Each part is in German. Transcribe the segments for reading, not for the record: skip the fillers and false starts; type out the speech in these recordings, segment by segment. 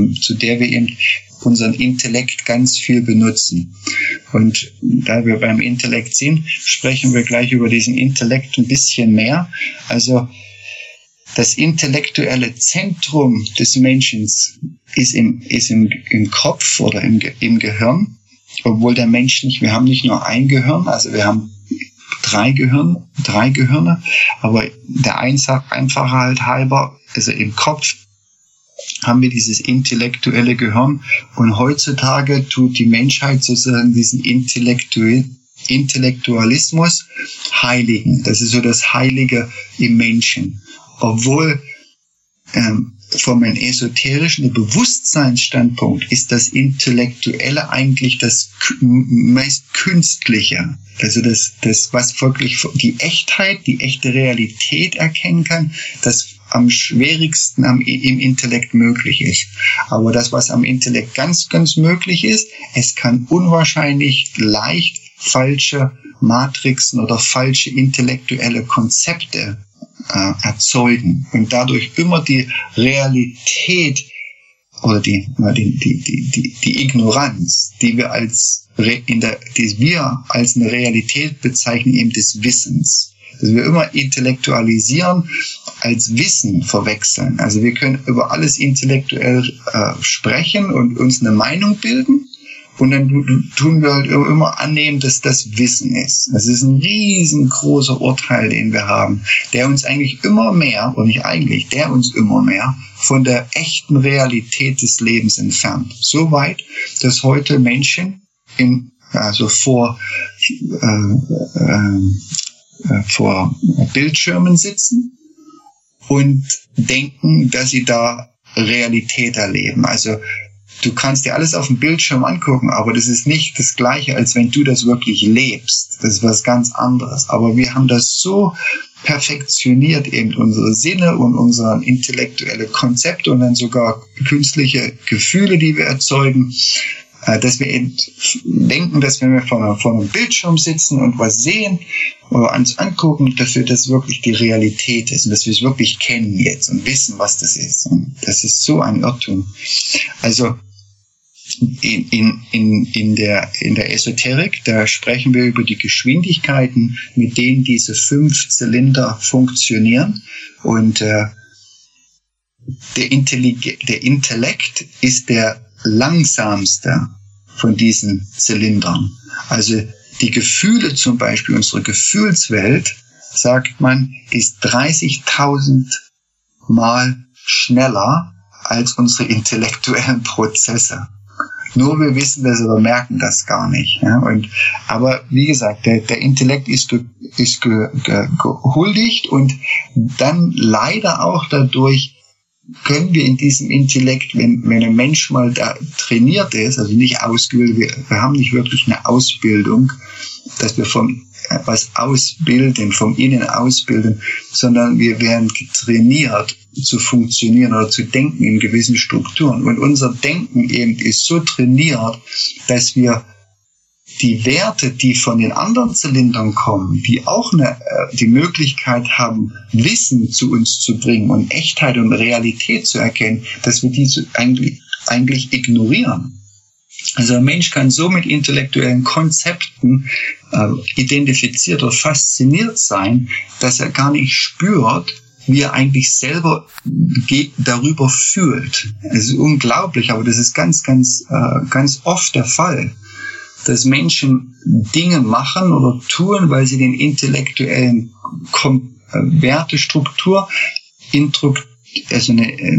zu der wir eben unseren Intellekt ganz viel benutzen. Und da wir beim Intellekt sind, sprechen wir gleich über diesen Intellekt ein bisschen mehr. Also das intellektuelle Zentrum des Menschen ist im Kopf oder im Gehirn, obwohl der Mensch wir haben nicht nur ein Gehirn, also wir haben drei Gehirne, aber der Einfache halt halber, also im Kopf haben wir dieses intellektuelle Gehirn, und heutzutage tut die Menschheit sozusagen diesen Intellektualismus heiligen. Das ist so das Heilige im Menschen. Obwohl vom esoterischen Bewusstseinsstandpunkt ist das Intellektuelle eigentlich das meist Künstliche. Also das, was wirklich die Echtheit, die echte Realität erkennen kann, das am schwierigsten im Intellekt möglich ist. Aber das, was am Intellekt ganz, ganz möglich ist, es kann unwahrscheinlich leicht falsche Matrixen oder falsche intellektuelle Konzepte erzeugen und dadurch immer die Realität oder die Ignoranz, die wir als eine Realität bezeichnen, eben des Wissens. Also wir immer intellektualisieren als Wissen verwechseln. Also wir können über alles intellektuell sprechen und uns eine Meinung bilden. Und dann tun wir halt immer annehmen, dass das Wissen ist. Das ist ein riesengroßer Urteil, den wir haben, der uns eigentlich immer mehr, oder nicht eigentlich, der uns immer mehr von der echten Realität des Lebens entfernt. So weit, dass heute Menschen vor Bildschirmen sitzen und denken, dass sie da Realität erleben. Also du kannst dir alles auf dem Bildschirm angucken, aber das ist nicht das Gleiche, als wenn du das wirklich lebst. Das ist was ganz anderes. Aber wir haben das so perfektioniert, eben unsere Sinne und unsere intellektuelle Konzepte und dann sogar künstliche Gefühle, die wir erzeugen, dass wir eben denken, dass wenn wir vor einem Bildschirm sitzen und was sehen oder uns angucken, dass das wirklich die Realität ist und dass wir es wirklich kennen jetzt und wissen, was das ist. Und das ist so ein Irrtum. Also in der Esoterik, da sprechen wir über die Geschwindigkeiten, mit denen diese 5 Zylinder funktionieren. Und der Intellekt ist der langsamste von diesen Zylindern. Also die Gefühle zum Beispiel, unsere Gefühlswelt, sagt man, ist 30.000 Mal schneller als unsere intellektuellen Prozesse. Nur wir wissen das, aber merken das gar nicht. Ja? Aber wie gesagt, der Intellekt ist gehuldigt und dann leider auch dadurch können wir in diesem Intellekt, wenn ein Mensch mal da trainiert ist, also nicht ausgebildet, wir haben nicht wirklich eine Ausbildung, dass wir was ausbilden, vom Innen ausbilden, sondern wir werden getrainiert zu funktionieren oder zu denken in gewissen Strukturen. Und unser Denken eben ist so trainiert, dass wir die Werte, die von den anderen Zylindern kommen, die auch die Möglichkeit haben, Wissen zu uns zu bringen und Echtheit und Realität zu erkennen, dass wir die eigentlich ignorieren. Also ein Mensch kann so mit intellektuellen Konzepten identifiziert oder fasziniert sein, dass er gar nicht spürt, wie er eigentlich selber darüber fühlt. Es ist unglaublich, aber das ist ganz, ganz, ganz oft der Fall, dass Menschen Dinge machen oder tun, weil sie den intellektuellen Wertestruktur, also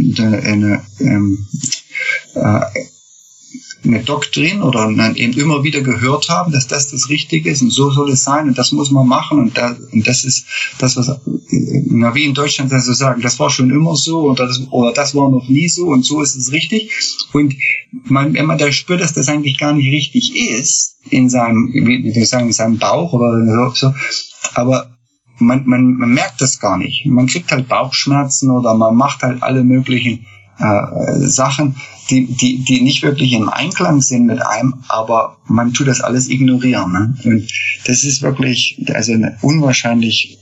eine Doktrin oder eben immer wieder gehört haben, dass das Richtige ist und so soll es sein und das muss man machen und das ist das, was wie in Deutschland so sagen, das war schon immer so oder das war noch nie so und so ist es richtig. Und wenn man da spürt, dass das eigentlich gar nicht richtig ist in seinem, wie wir sagen, in seinem Bauch oder so, aber man merkt das gar nicht. Man kriegt halt Bauchschmerzen oder man macht halt alle möglichen Sachen, die nicht wirklich im Einklang sind mit einem, aber man tut das alles ignorieren. Ne? Und das ist wirklich also eine unwahrscheinlich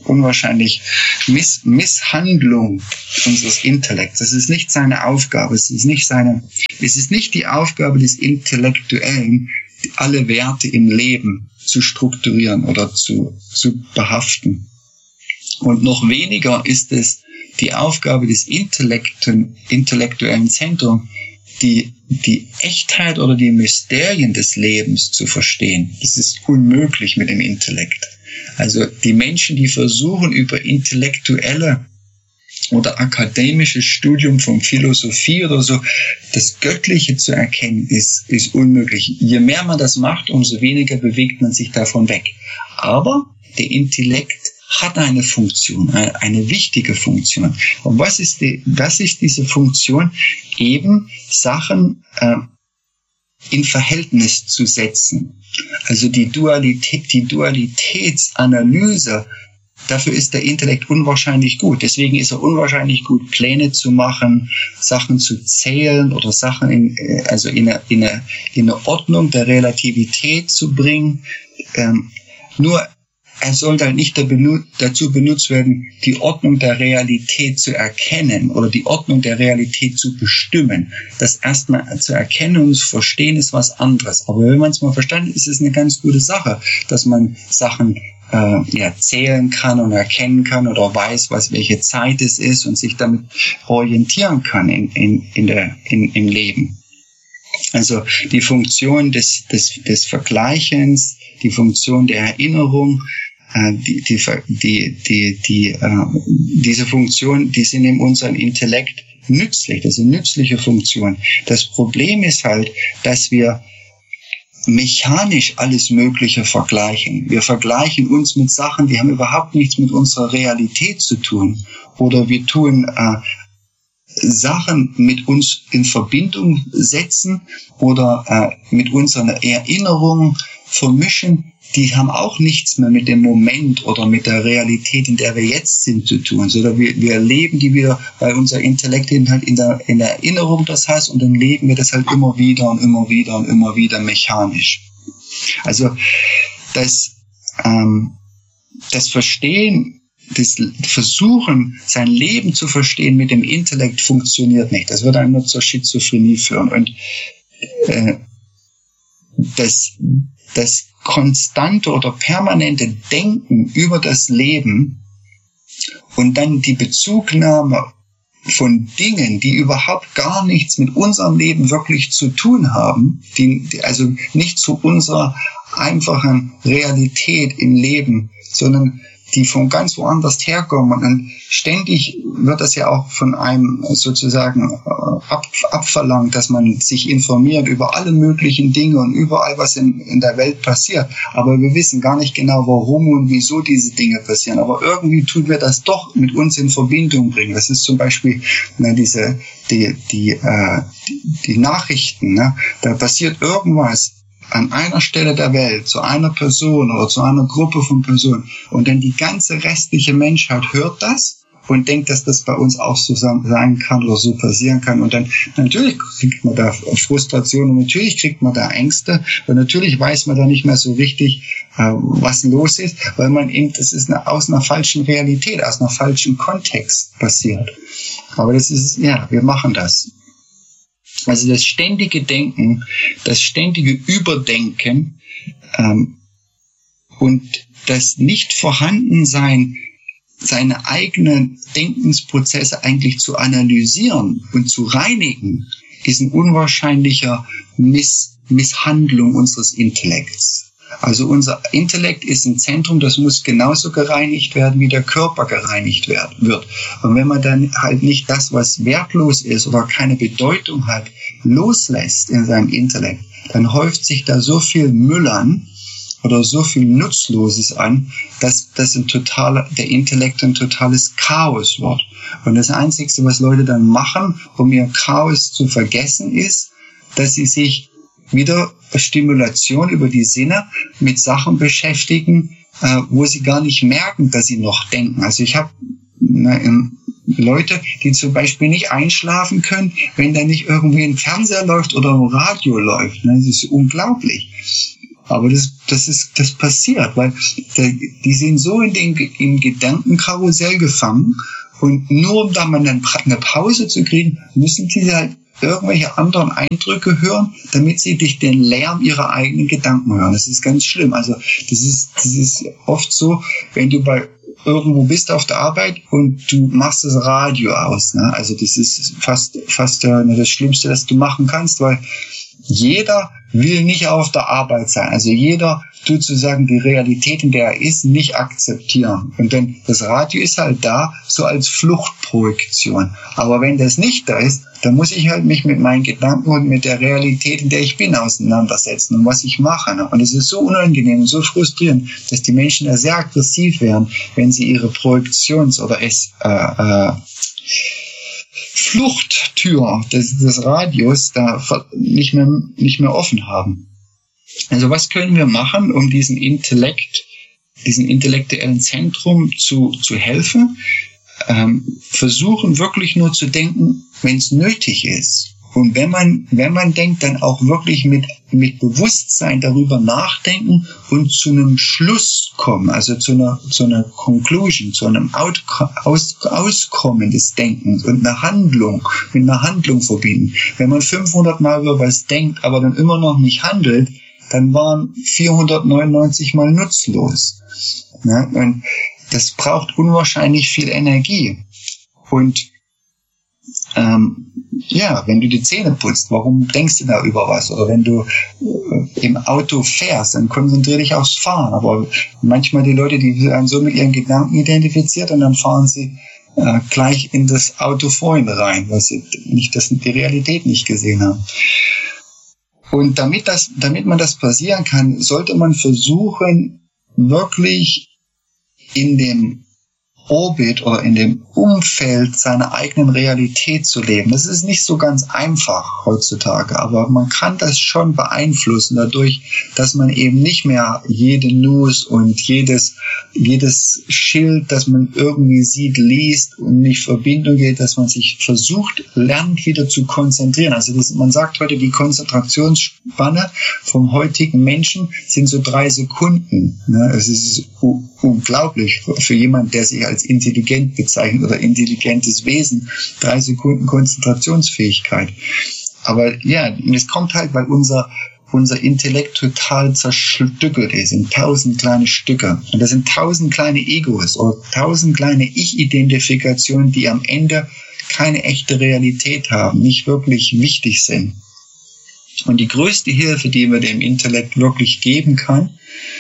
Misshandlung unseres Intellekts. Das ist nicht seine Aufgabe. Es ist nicht die Aufgabe des Intellektuellen, alle Werte im Leben zu strukturieren oder zu behaften. Und noch weniger ist es die Aufgabe des intellektuellen Zentrums, die Echtheit oder die Mysterien des Lebens zu verstehen. Das ist unmöglich mit dem Intellekt. Also die Menschen, die versuchen, über intellektuelle oder akademisches Studium von Philosophie oder so das Göttliche zu erkennen, ist unmöglich. Je mehr man das macht, umso weniger bewegt man sich davon weg. Aber der Intellekt hat eine Funktion, eine wichtige Funktion. Und was ist diese Funktion? Eben Sachen in Verhältnis zu setzen. Also die Dualitätsanalyse, dafür ist der Intellekt unwahrscheinlich gut. Deswegen ist er unwahrscheinlich gut, Pläne zu machen, Sachen zu zählen oder Sachen in eine Ordnung der Relativität zu bringen. Nur er sollte halt nicht dazu benutzt werden, die Ordnung der Realität zu erkennen oder die Ordnung der Realität zu bestimmen. Das erstmal zu erkennen und zu verstehen ist was anderes. Aber wenn man es mal verstanden hat, ist es eine ganz gute Sache, dass man Sachen zählen kann und erkennen kann oder weiß, welche Zeit es ist und sich damit orientieren kann im Leben. Also die Funktion des Vergleichens, die Funktion der Erinnerung, diese Funktion, die sind in unserem Intellekt nützlich. Das sind nützliche Funktionen. Das Problem ist halt, dass wir mechanisch alles Mögliche vergleichen. Wir vergleichen uns mit Sachen, die haben überhaupt nichts mit unserer Realität zu tun. Oder wir tun Sachen mit uns in Verbindung setzen oder mit unseren Erinnerungen vermischen, die haben auch nichts mehr mit dem Moment oder mit der Realität, in der wir jetzt sind, zu tun, sondern wir erleben die wieder, weil unser Intellekt halt in der Erinnerung das heißt, und dann leben wir das halt immer wieder und immer wieder und immer wieder mechanisch. Also das Verstehen, das Versuchen, sein Leben zu verstehen mit dem Intellekt funktioniert nicht. Das würde einen nur zur Schizophrenie führen. Und das konstante oder permanente Denken über das Leben und dann die Bezugnahme von Dingen, die überhaupt gar nichts mit unserem Leben wirklich zu tun haben, die also nicht zu unserer einfachen Realität im Leben, sondern die von ganz woanders herkommen. Und ständig wird das ja auch von einem sozusagen abverlangt, dass man sich informiert über alle möglichen Dinge und überall, was in der Welt passiert. Aber wir wissen gar nicht genau, warum und wieso diese Dinge passieren. Aber irgendwie tun wir das doch mit uns in Verbindung bringen. Das ist zum Beispiel die Nachrichten. Ne? Da passiert irgendwas an einer Stelle der Welt, zu einer Person oder zu einer Gruppe von Personen. Und dann die ganze restliche Menschheit hört das und denkt, dass das bei uns auch so sein kann oder so passieren kann. Und dann natürlich kriegt man da Frustration und natürlich kriegt man da Ängste und natürlich weiß man da nicht mehr so richtig, was los ist, weil man eben, das ist aus einer falschen Realität, aus einer falschen Kontext passiert. Aber das ist, wir machen das. Also das ständige Denken, das ständige Überdenken und das Nicht-Vorhandensein, seine eigenen Denkensprozesse eigentlich zu analysieren und zu reinigen, ist ein unwahrscheinlicher Misshandlung unseres Intellekts. Also unser Intellekt ist ein Zentrum, das muss genauso gereinigt werden, wie der Körper gereinigt wird. Und wenn man dann halt nicht das, was wertlos ist oder keine Bedeutung hat, loslässt in seinem Intellekt, dann häuft sich da so viel Müll an oder so viel Nutzloses an, dass der Intellekt ein totales Chaos wird. Und das Einzige, was Leute dann machen, um ihr Chaos zu vergessen, ist, dass sie sich wieder Stimulation über die Sinne mit Sachen beschäftigen, wo sie gar nicht merken, dass sie noch denken. Also ich habe Leute, die zum Beispiel nicht einschlafen können, wenn da nicht irgendwie ein Fernseher läuft oder ein Radio läuft. Das ist unglaublich. Aber das passiert, weil die sind so im Gedankenkarussell gefangen, und nur um da mal eine Pause zu kriegen, müssen die halt irgendwelche anderen Eindrücke hören, damit sie durch den Lärm ihrer eigenen Gedanken hören. Das ist ganz schlimm. Also das ist oft so, wenn du irgendwo bist auf der Arbeit und du machst das Radio aus. Ne? Also das ist fast das Schlimmste, das du machen kannst, weil jeder will nicht auf der Arbeit sein. Also jeder tut sozusagen die Realität, in der er ist, nicht akzeptieren. Und dann das Radio ist halt da, so als Fluchtprojektion. Aber wenn das nicht da ist, dann muss ich halt mich mit meinen Gedanken und mit der Realität, in der ich bin, auseinandersetzen und was ich mache. Und es ist so unangenehm und so frustrierend, dass die Menschen da sehr aggressiv werden, wenn sie ihre Projektions- oder Fluchttür des Radios da nicht mehr offen haben. Also was können wir machen, um diesem intellektuellen Zentrum zu helfen? Versuchen wirklich nur zu denken, wenn es nötig ist. Und wenn man denkt, dann auch wirklich mit Bewusstsein darüber nachdenken und zu einem Schluss kommen, also zu einer Conclusion, zu einem Auskommen des Denkens und mit einer Handlung verbinden. Wenn man 500 Mal über was denkt, aber dann immer noch nicht handelt, dann waren 499 Mal nutzlos. Ne? Und das braucht unwahrscheinlich viel Energie. Und wenn du die Zähne putzt, warum denkst du da über was? Oder wenn du im Auto fährst, dann konzentriere dich aufs Fahren. Aber manchmal die Leute, die werden so mit ihren Gedanken identifiziert und dann fahren sie gleich in das Auto vorhin rein, weil sie die Realität nicht gesehen haben. Und damit man das passieren kann, sollte man versuchen, wirklich in dem Orbit oder in dem Umfeld seiner eigenen Realität zu leben. Das ist nicht so ganz einfach heutzutage, aber man kann das schon beeinflussen dadurch, dass man eben nicht mehr jede News und jedes Schild, das man irgendwie sieht, liest und nicht Verbindung geht, dass man sich lernt wieder zu konzentrieren. Also man sagt heute, die Konzentrationsspanne vom heutigen Menschen sind so 3 Sekunden. Es ist unglaublich für jemanden, der sich als intelligent bezeichnet oder intelligentes Wesen, 3 Sekunden Konzentrationsfähigkeit. Aber ja, es kommt halt, weil unser Intellekt total zerstückelt ist in 1000 kleine Stücke. Und das sind 1000 kleine Egos oder 1000 kleine Ich-Identifikationen, die am Ende keine echte Realität haben, nicht wirklich wichtig sind. Und die größte Hilfe, die man dem Intellekt wirklich geben kann,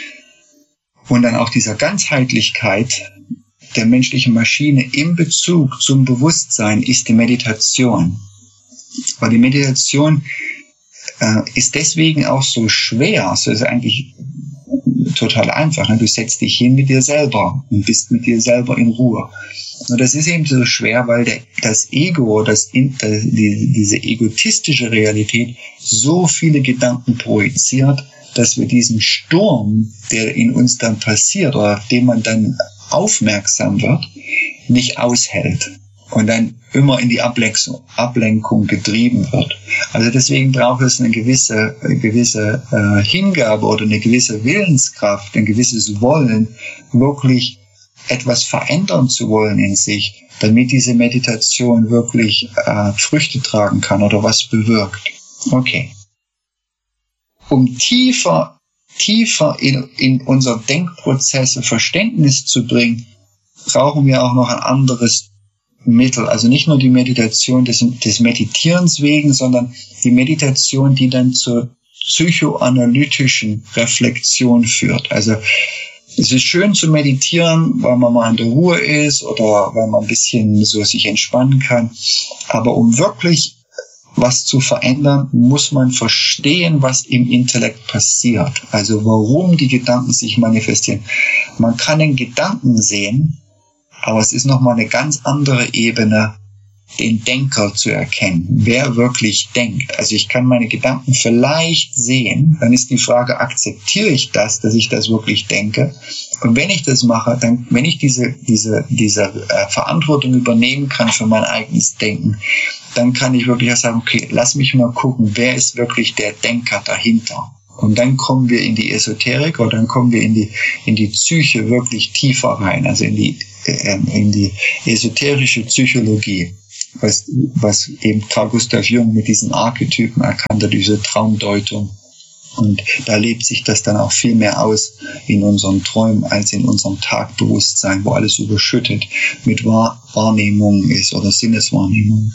und dann auch dieser Ganzheitlichkeit der menschlichen Maschine im Bezug zum Bewusstsein, ist die Meditation. Weil die Meditation ist deswegen auch so schwer. Es ist eigentlich total einfach. Du setzt dich hin mit dir selber und bist mit dir selber in Ruhe. Nur das ist eben so schwer, weil das Ego, diese egotistische Realität so viele Gedanken projiziert, dass wir diesen Sturm, der in uns dann passiert oder auf den man dann aufmerksam wird, nicht aushält und dann immer in die Ablenkung getrieben wird. Also deswegen braucht es eine gewisse Hingabe oder eine gewisse Willenskraft, ein gewisses Wollen, wirklich etwas verändern zu wollen in sich, damit diese Meditation wirklich Früchte tragen kann oder was bewirkt. Okay. Um tiefer in unsere Denkprozesse Verständnis zu bringen, brauchen wir auch noch ein anderes Mittel. Also nicht nur die Meditation des Meditierens wegen, sondern die Meditation, die dann zur psychoanalytischen Reflexion führt. Also es ist schön zu meditieren, weil man mal in der Ruhe ist oder weil man ein bisschen so sich entspannen kann. Aber um wirklich was zu verändern, muss man verstehen, was im Intellekt passiert. Also warum die Gedanken sich manifestieren. Man kann den Gedanken sehen, aber es ist nochmal eine ganz andere Ebene, den Denker zu erkennen, wer wirklich denkt. Also ich kann meine Gedanken vielleicht sehen, dann ist die Frage, akzeptiere ich das, dass ich das wirklich denke? Und wenn ich das mache, dann, wenn ich diese Verantwortung übernehmen kann für mein eigenes Denken, dann kann ich wirklich sagen, okay, lass mich mal gucken, wer ist wirklich der Denker dahinter? Und dann kommen wir in die Esoterik oder dann kommen wir in die Psyche wirklich tiefer rein, also in die esoterische Psychologie, was eben Carl Gustav Jung mit diesen Archetypen erkannte, diese Traumdeutung. Und da lebt sich das dann auch viel mehr aus in unseren Träumen als in unserem Tagbewusstsein, wo alles überschüttet mit Wahrnehmungen ist oder Sinneswahrnehmungen.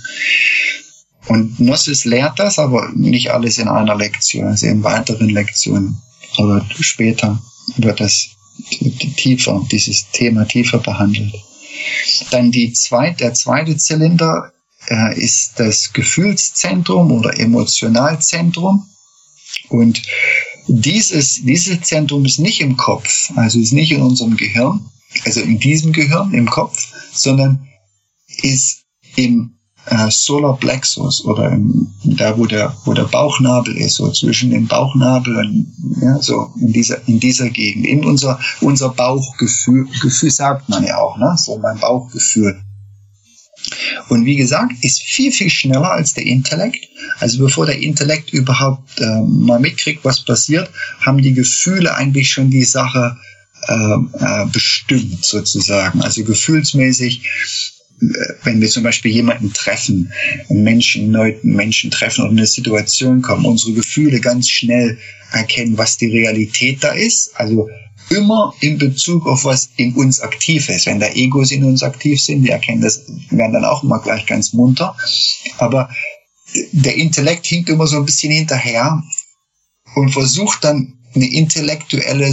Und Gnosis lehrt das, aber nicht alles in einer Lektion, also in weiteren Lektionen. Aber später wird das tiefer, dieses Thema tiefer behandelt. Dann der zweite Zylinder ist das Gefühlszentrum oder Emotionalzentrum. Und dieses Zentrum ist nicht im Kopf, also ist nicht in unserem Gehirn, also in diesem Gehirn, im Kopf, sondern ist im Solar Plexus oder da, wo der Bauchnabel ist, so zwischen dem Bauchnabel und ja, so in dieser Gegend, in unser Bauchgefühl sagt man ja auch, ne, so mein Bauchgefühl. Und wie gesagt, ist viel, viel schneller als der Intellekt. Also bevor der Intellekt überhaupt mal mitkriegt, was passiert, haben die Gefühle eigentlich schon die Sache bestimmt sozusagen. Also gefühlsmäßig, wenn wir zum Beispiel jemanden treffen, einen neuen Menschen treffen oder in eine Situation kommen, unsere Gefühle ganz schnell erkennen, was die Realität da ist. Also immer in Bezug auf was in uns aktiv ist. Wenn da Egos in uns aktiv sind, die erkennen das, werden dann auch immer gleich ganz munter. Aber der Intellekt hinkt immer so ein bisschen hinterher und versucht dann eine intellektuelle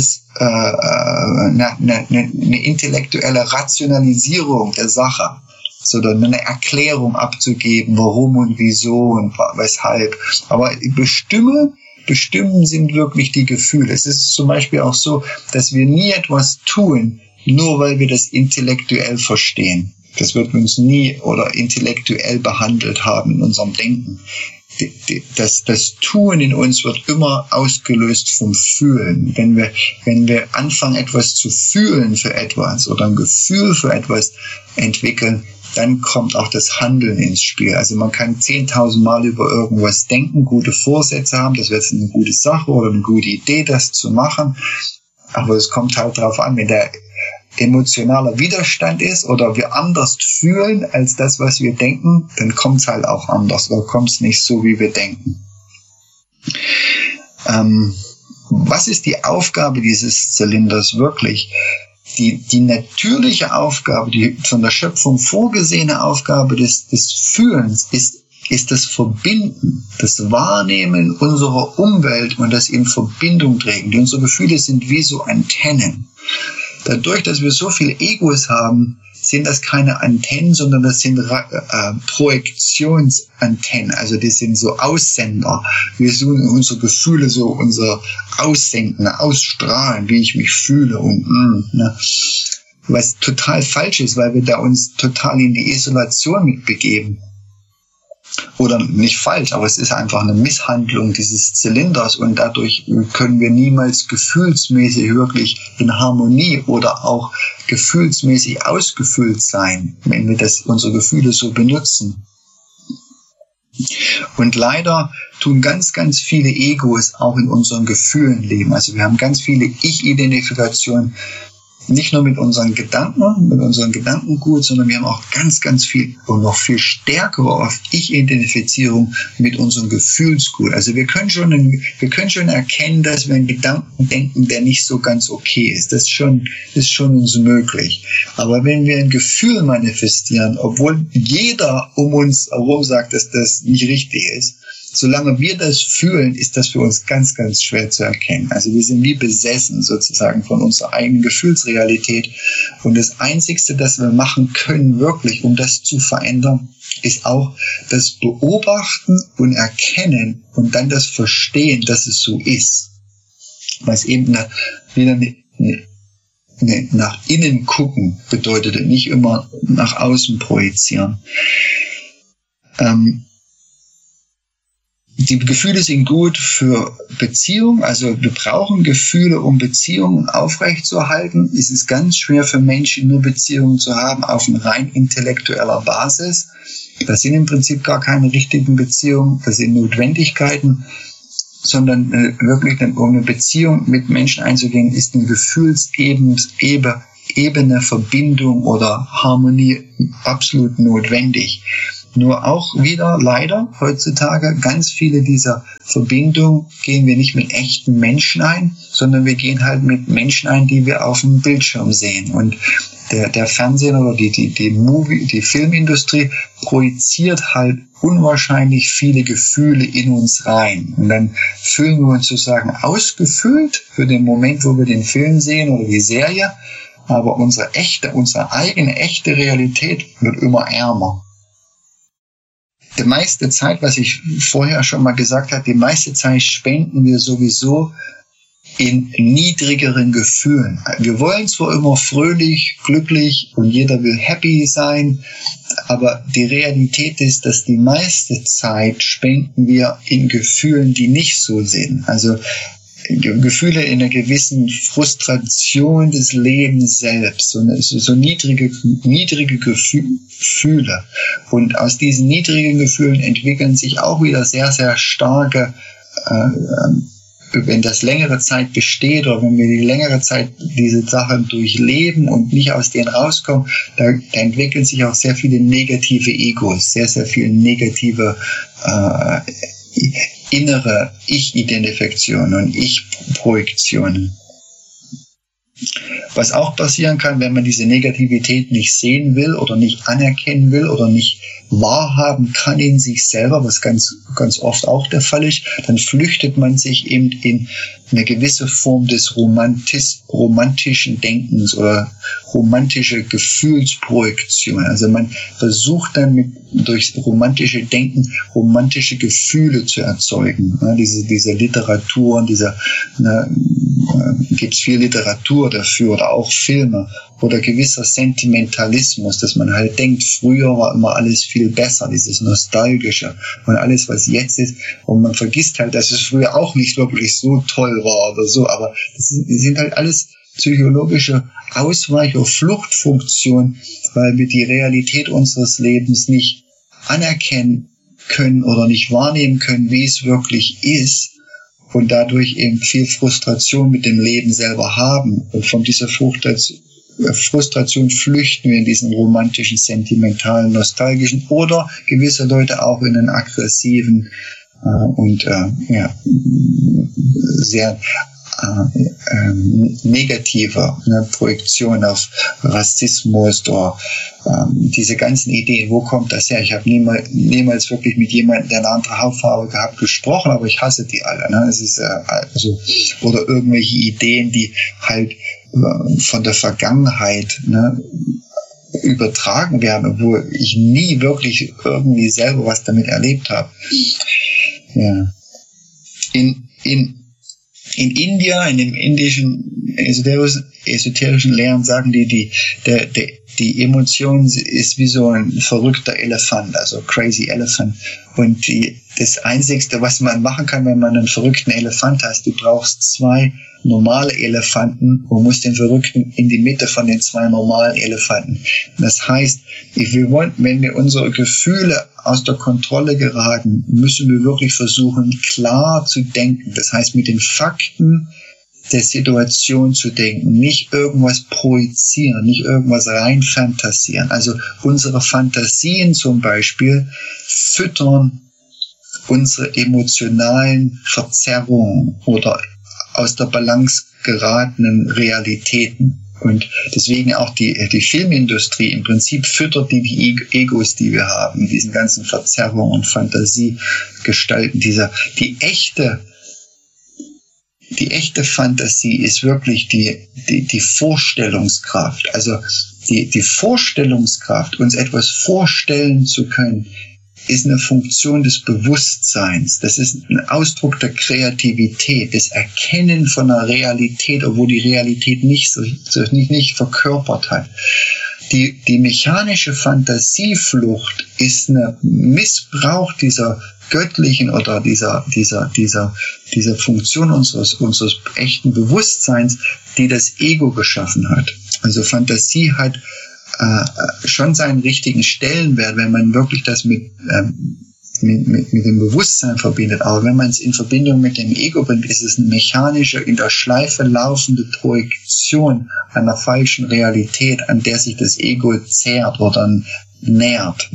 Rationalisierung der Sache, sondern eine Erklärung abzugeben, warum und wieso und weshalb. Aber bestimmen sind wirklich die Gefühle. Es ist zum Beispiel auch so, dass wir nie etwas tun, nur weil wir das intellektuell verstehen. Das wird uns nie oder intellektuell behandelt haben in unserem Denken. Das Tun in uns wird immer ausgelöst vom Fühlen. Wenn wir anfangen, etwas zu fühlen für etwas oder ein Gefühl für etwas entwickeln, dann kommt auch das Handeln ins Spiel. Also man kann 10.000 Mal über irgendwas denken, gute Vorsätze haben, das wäre eine gute Sache oder eine gute Idee, das zu machen. Aber es kommt halt darauf an, wenn der emotionaler Widerstand ist oder wir anders fühlen als das, was wir denken, dann kommt es halt auch anders oder kommt es nicht so, wie wir denken. Was ist die Aufgabe dieses Zylinders wirklich? Die natürliche Aufgabe, die von der Schöpfung vorgesehene Aufgabe des Fühlens ist das Verbinden, das Wahrnehmen unserer Umwelt und das in Verbindung treten. Unsere Gefühle sind wie so Antennen. Dadurch, dass wir so viel Egos haben, sind das keine Antennen, sondern das sind Projektionsantennen. Also das sind so Aussender. Wir suchen unsere Gefühle so, unser Aussenken, Ausstrahlen, wie ich mich fühle und ne? Was total falsch ist, weil wir da uns total in die Isolation mitbegeben. Oder nicht falsch, aber es ist einfach eine Misshandlung dieses Zylinders und dadurch können wir niemals gefühlsmäßig wirklich in Harmonie oder auch gefühlsmäßig ausgefüllt sein, wenn wir unsere Gefühle so benutzen. Und leider tun ganz, ganz viele Egos auch in unseren Gefühlen leben. Also wir haben ganz viele Ich-Identifikationen, nicht nur mit unseren Gedankengut, sondern wir haben auch ganz, ganz viel und noch viel stärkere oft Ich-Identifizierung mit unserem Gefühlsgut. Also wir können schon erkennen, dass wir einen Gedanken denken, der nicht so ganz okay ist. Das ist schon uns möglich. Aber wenn wir ein Gefühl manifestieren, obwohl jeder um uns herum sagt, dass das nicht richtig ist, solange wir das fühlen, ist das für uns ganz, ganz schwer zu erkennen. Also wir sind wie besessen sozusagen von unserer eigenen Gefühlsrealität. Und das Einzigste, das wir machen können, wirklich, um das zu verändern, ist auch das Beobachten und Erkennen und dann das Verstehen, dass es so ist. Was eben wieder nach innen gucken bedeutet, nicht immer nach außen projizieren. Die Gefühle sind gut für Beziehungen, also wir brauchen Gefühle, um Beziehungen aufrechtzuerhalten. Es ist ganz schwer für Menschen, nur Beziehungen zu haben auf einer rein intellektueller Basis. Das sind im Prinzip gar keine richtigen Beziehungen, das sind Notwendigkeiten, sondern wirklich, um eine Beziehung mit Menschen einzugehen, ist eine Gefühlsebene, Verbindung oder Harmonie absolut notwendig. Nur auch wieder leider heutzutage ganz viele dieser Verbindungen gehen wir nicht mit echten Menschen ein, sondern wir gehen halt mit Menschen ein, die wir auf dem Bildschirm sehen. Und der Fernsehen oder die Filmindustrie projiziert halt unwahrscheinlich viele Gefühle in uns rein. Und dann fühlen wir uns sozusagen ausgefüllt für den Moment, wo wir den Film sehen oder die Serie. Aber unsere eigene echte Realität wird immer ärmer. Die meiste Zeit, was ich vorher schon mal gesagt habe, die meiste Zeit spenden wir sowieso in niedrigeren Gefühlen. Wir wollen zwar immer fröhlich, glücklich und jeder will happy sein, aber die Realität ist, dass die meiste Zeit spenden wir in Gefühlen, die nicht so sind. Also Gefühle in einer gewissen Frustration des Lebens selbst, so niedrige Gefühle. Und aus diesen niedrigen Gefühlen entwickeln sich auch wieder sehr, sehr starke, wenn das längere Zeit besteht oder wenn wir die längere Zeit diese Sachen durchleben und nicht aus denen rauskommen, da entwickeln sich auch sehr viele negative Egos, sehr, sehr viele negative innere Ich-Identifikation und Ich-Projektionen. Was auch passieren kann, wenn man diese Negativität nicht sehen will oder nicht anerkennen will oder nicht wahrhaben kann in sich selber, was ganz, ganz oft auch der Fall ist, dann flüchtet man sich eben in eine gewisse Form des romantischen Denkens oder romantische Gefühlsprojektion. Also man versucht dann durch romantische Denken romantische Gefühle zu erzeugen. Ja, diese Literaturen, gibt's viel Literatur dafür oder auch Filme oder gewisser Sentimentalismus, dass man halt denkt, früher war immer alles viel besser, dieses Nostalgische und alles, was jetzt ist. Und man vergisst halt, dass es früher auch nicht wirklich so toll war oder so, aber das sind halt alles psychologische Ausweich- oder Fluchtfunktionen, weil wir die Realität unseres Lebens nicht anerkennen können oder nicht wahrnehmen können, wie es wirklich ist und dadurch eben viel Frustration mit dem Leben selber haben. Und von dieser Frustration flüchten wir in diesen romantischen, sentimentalen, nostalgischen oder gewisse Leute auch in einen aggressiven und sehr negative Projektion auf Rassismus oder diese ganzen Ideen. Wo kommt das her? Ich habe niemals wirklich mit jemandem, der eine andere Hautfarbe gehabt, gesprochen, aber ich hasse die alle. Ne? Es ist oder irgendwelche Ideen, die halt von der Vergangenheit übertragen werden, obwohl ich nie wirklich irgendwie selber was damit erlebt habe. Ja. In India, in dem indischen esoterischen Lehren sagen die Emotion ist wie so ein verrückter Elefant, also crazy elephant. Und das Einzigste, was man machen kann, wenn man einen verrückten Elefant hat, du brauchst 2 normale Elefanten und musst den Verrückten in die Mitte von den 2 normalen Elefanten. Das heißt, wenn wir unsere Gefühle aus der Kontrolle geraten, müssen wir wirklich versuchen, klar zu denken. Das heißt, mit den Fakten der Situation zu denken, nicht irgendwas projizieren, nicht irgendwas rein fantasieren. Also unsere Fantasien zum Beispiel füttern unsere emotionalen Verzerrungen oder aus der Balance geratenen Realitäten. Und deswegen auch die Filmindustrie im Prinzip füttert die Egos, die wir haben, diesen ganzen Verzerrungen und Fantasiegestalten. Die echte Fantasie ist wirklich die Vorstellungskraft. Also die Vorstellungskraft, uns etwas vorstellen zu können, ist eine Funktion des Bewusstseins. Das ist ein Ausdruck der Kreativität, des Erkennen von einer Realität, obwohl die Realität nicht verkörpert hat. Die mechanische Fantasieflucht ist ein Missbrauch dieser göttlichen oder dieser Funktion unseres echten Bewusstseins, die das Ego geschaffen hat. Also Fantasie hat schon seinen richtigen Stellenwert, wenn man wirklich das mit dem Bewusstsein verbindet. Aber wenn man es in Verbindung mit dem Ego bringt, ist es eine mechanische, in der Schleife laufende Projektion einer falschen Realität, an der sich das Ego zehrt oder nährt.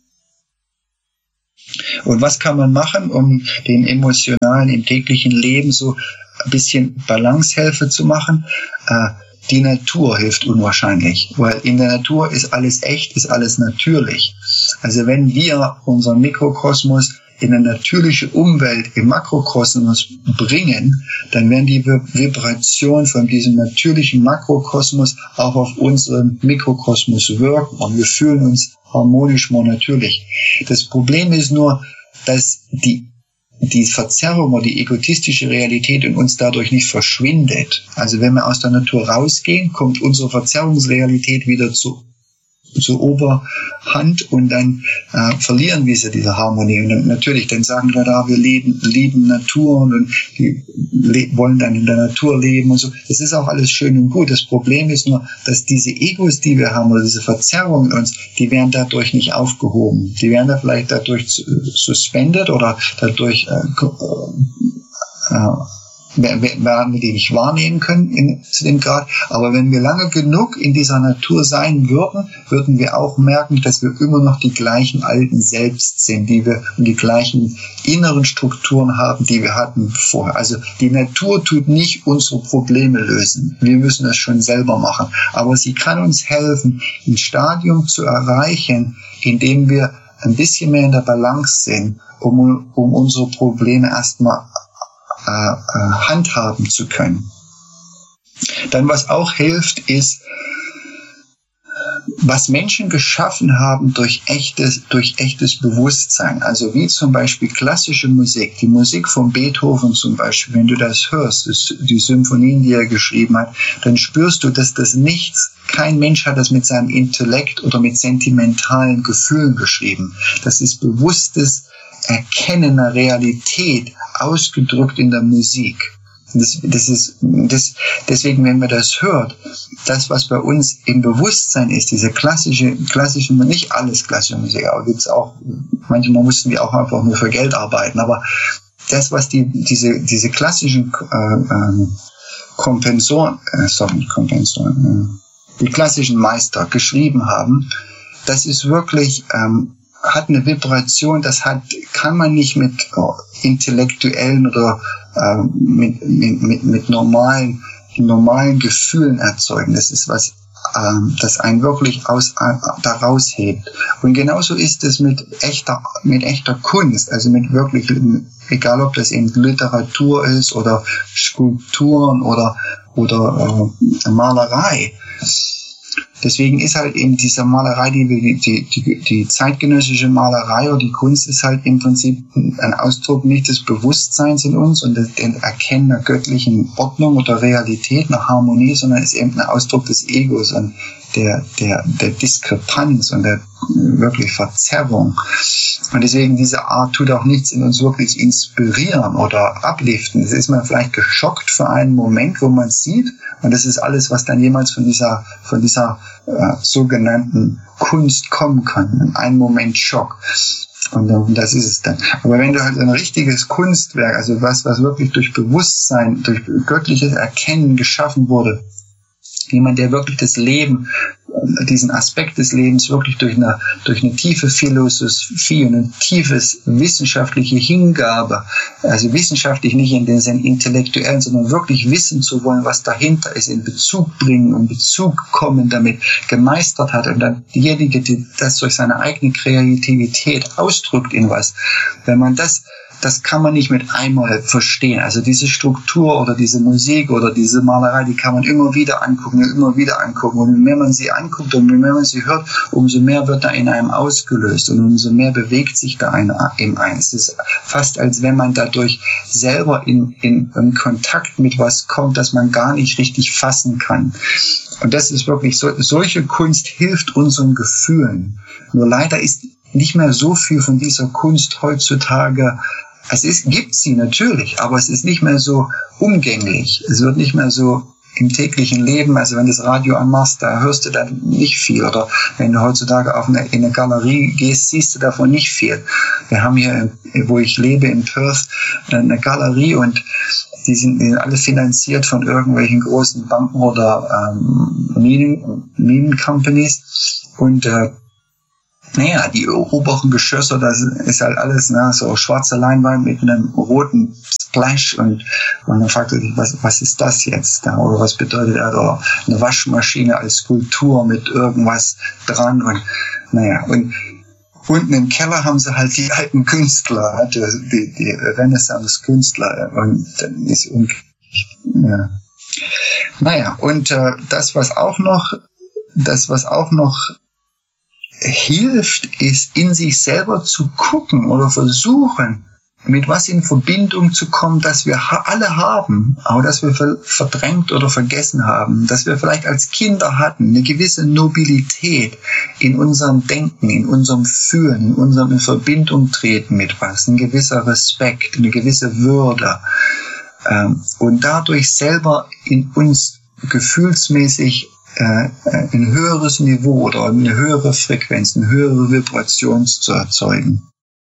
Und was kann man machen, um den emotionalen, im täglichen Leben so ein bisschen Balancehilfe zu machen? Die Natur hilft unwahrscheinlich, weil in der Natur ist alles echt, ist alles natürlich. Also wenn wir unseren Mikrokosmos in eine natürliche Umwelt im Makrokosmos bringen, dann werden die Vibrationen von diesem natürlichen Makrokosmos auch auf unseren Mikrokosmos wirken und wir fühlen uns harmonisch, more natürlich. Das Problem ist nur, dass die Verzerrung oder die egotistische Realität in uns dadurch nicht verschwindet. Also wenn wir aus der Natur rausgehen, kommt unsere Verzerrungsrealität wieder zur Oberhand und dann verlieren wir diese Harmonie. Und natürlich, dann sagen wir da, wir lieben Natur und die wollen dann in der Natur leben und so. Das ist auch alles schön und gut. Das Problem ist nur, dass diese Egos, die wir haben oder diese Verzerrungen in uns, die werden dadurch nicht aufgehoben. Die werden da vielleicht dadurch suspendiert oder dadurch werden wir die nicht wahrnehmen können zu dem Grad. Aber wenn wir lange genug in dieser Natur sein würden, würden wir auch merken, dass wir immer noch die gleichen alten Selbst sind, die wir und die gleichen inneren Strukturen haben, die wir hatten vorher. Also die Natur tut nicht unsere Probleme lösen. Wir müssen das schon selber machen. Aber sie kann uns helfen, ein Stadium zu erreichen, in dem wir ein bisschen mehr in der Balance sind, um unsere Probleme erstmal handhaben zu können. Dann, was auch hilft, ist, was Menschen geschaffen haben durch echtes Bewusstsein. Also wie zum Beispiel klassische Musik, die Musik von Beethoven zum Beispiel, wenn du das hörst, die Symphonien, die er geschrieben hat, dann spürst du, dass das nichts, kein Mensch hat das mit seinem Intellekt oder mit sentimentalen Gefühlen geschrieben. Das ist bewusstes Erkennen der Realität, ausgedrückt in der Musik. Deswegen, wenn man das hört, das, was bei uns im Bewusstsein ist, diese klassische, nicht alles klassische Musik, aber gibt's auch, manchmal mussten die auch einfach nur für Geld arbeiten, aber das, was diese klassischen die klassischen Meister geschrieben haben, das ist wirklich hat eine Vibration, kann man nicht mit intellektuellen oder mit normalen Gefühlen erzeugen. Das ist was, das einen wirklich daraus hebt. Und genauso ist es mit echter Kunst, also mit wirklich, egal ob das eben Literatur ist oder Skulpturen oder Malerei. Deswegen ist halt eben diese Malerei, die zeitgenössische Malerei oder die Kunst ist halt im Prinzip ein Ausdruck nicht des Bewusstseins in uns und des Erkennen der göttlichen Ordnung oder Realität, nach Harmonie, sondern ist eben ein Ausdruck des Egos und der Diskrepanz und der wirklich Verzerrung. Und deswegen diese Art tut auch nichts in uns wirklich inspirieren oder upliften. Es ist man vielleicht geschockt für einen Moment, wo man es sieht. Und das ist alles, was dann jemals von dieser sogenannten Kunst kommen kann. Ein Moment Schock. Und das ist es dann. Aber wenn du halt ein richtiges Kunstwerk, also was wirklich durch Bewusstsein, durch göttliches Erkennen geschaffen wurde, jemand, der wirklich das Leben, diesen Aspekt des Lebens wirklich durch eine tiefe Philosophie und ein tiefes wissenschaftliche Hingabe, also wissenschaftlich nicht in den Sinn intellektuellen, sondern wirklich wissen zu wollen, was dahinter ist, in Bezug bringen und Bezug kommen damit gemeistert hat und dann diejenige, die das durch seine eigene Kreativität ausdrückt in was, wenn man das kann man nicht mit einmal verstehen. Also diese Struktur oder diese Musik oder diese Malerei, die kann man immer wieder angucken. Und je mehr man sie anguckt und je mehr man sie hört, umso mehr wird da in einem ausgelöst und umso mehr bewegt sich da im einen. Es ist fast, als wenn man dadurch selber in Kontakt mit was kommt, das man gar nicht richtig fassen kann. Und das ist wirklich so, solche Kunst hilft unseren Gefühlen. Nur leider ist nicht mehr so viel von dieser Kunst heutzutage. Gibt sie natürlich, aber es ist nicht mehr so umgänglich. Es wird nicht mehr so im täglichen Leben, also wenn du das Radio anmachst, da hörst du dann nicht viel. Oder wenn du heutzutage in eine Galerie gehst, siehst du davon nicht viel. Wir haben hier, wo ich lebe, in Perth, eine Galerie und die sind alle finanziert von irgendwelchen großen Banken oder Minen-Companies. Und die oberen Geschosse, das ist halt alles so schwarze Leinwand mit einem roten Splash und dann fragt er sich, was ist das jetzt? Oder was bedeutet oder eine Waschmaschine als Skulptur mit irgendwas dran und und unten im Keller haben sie halt die alten Künstler, die Renaissance-Künstler und dann ist das, was auch noch hilft, ist, in sich selber zu gucken oder versuchen, mit was in Verbindung zu kommen, dass wir alle haben, aber dass wir verdrängt oder vergessen haben, dass wir vielleicht als Kinder hatten, eine gewisse Nobilität in unserem Denken, in unserem Fühlen, in unserem in Verbindung treten mit was, ein gewisser Respekt, eine gewisse Würde und dadurch selber in uns gefühlsmäßig ein höheres Niveau oder eine höhere Frequenz, eine höhere Vibration zu erzeugen.